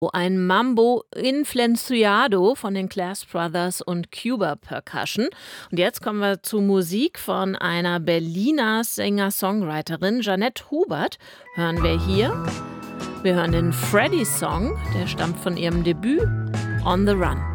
Ein Mambo Influenciado von den Clash Brothers und Cuba Percussion. Und jetzt kommen wir zu Musik von einer Berliner Singer-Songwriterin, Jeanette Hubert, hören wir hier. Wir hören den Freddy-Song, der stammt von ihrem Debüt On the Run.